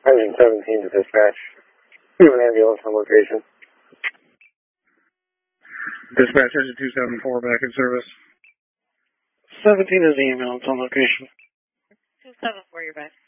Engine 17 to dispatch. We have an ambulance on location. Dispatch engine 274 back in service. 17 is the ambulance on location. 274, you're back.